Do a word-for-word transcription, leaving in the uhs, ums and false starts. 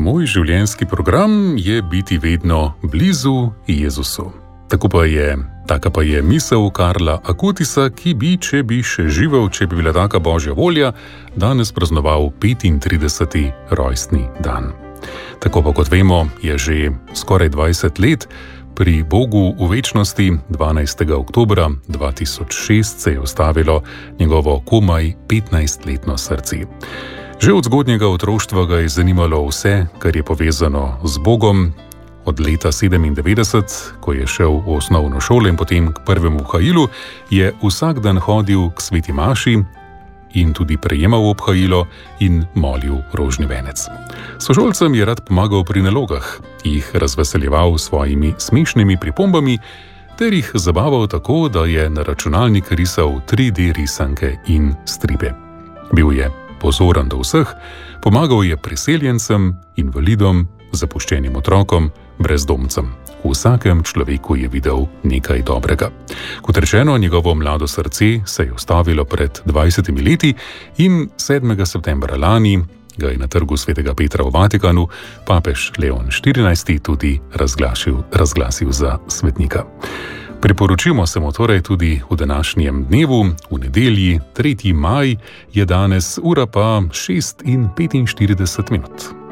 Moj življenjski program je biti vedno blizu Jezusu. Tako pa je, taka pa je misel Karla Akutisa, ki bi, če bi še živel, če bi bila taka božja volja, danes praznoval petintrideseti rojstni dan. Tako pa kot vemo, je že skoraj dvajset let pri Bogu v večnosti, dvanajstega oktobra dva tisoč šest se je ustavilo njegovo komaj petnajstletno srce. Že od zgodnjega otroštva ga je zanimalo vse, kar je povezano z Bogom. Od leta sedemindevetdeset, ko je šel v osnovno šolo in potem k prvemu hajilu, je vsak dan hodil k sveti maši in tudi prejemal obhajilo in molil rožni venec. Sošolcem je rad pomagal pri nalogah, jih razveseljeval s svojimi smešnimi pripombami ter jih zabaval tako, da je na računalnik risal tri D risanke in stripe. Bil je pozoren do vseh, pomagal je priseljencem, invalidom, zapuščenim otrokom, brezdomcem. V vsakem človeku je videl nekaj dobrega. Kot rečeno, njegovo mlado srce se je ustavilo pred dvajsetimi leti in sedmega septembra lani ga je na trgu svetega Petra v Vatikanu papež Leon štirinajsti tudi razglasil, razglasil za svetnika. Priporočimo se mu torej tudi v današnjem dnevu, v nedelji, tretji maj, je danes ura pa šest in petinštirideset minut.